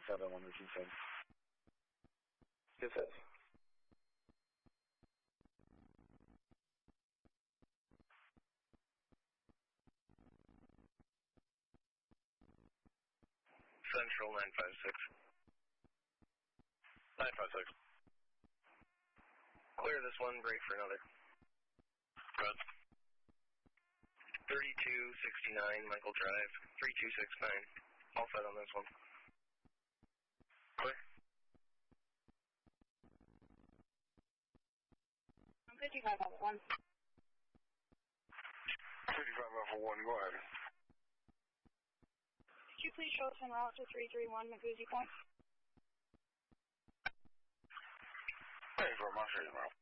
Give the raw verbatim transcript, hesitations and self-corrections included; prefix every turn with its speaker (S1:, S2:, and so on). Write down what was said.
S1: seven one, this is Sid. This is.
S2: Central nine five six. nine five six. Clear this one, break for another. Good. thirty-two sixty-nine, Michael Drive, three two six nine. All set on this one. Clear.
S3: I'm fifty-five Alpha one.
S2: fifty-five Alpha one, go ahead.
S3: Could you please show us en route to three three one Makuzi Point?
S2: Hey, for my street, bro.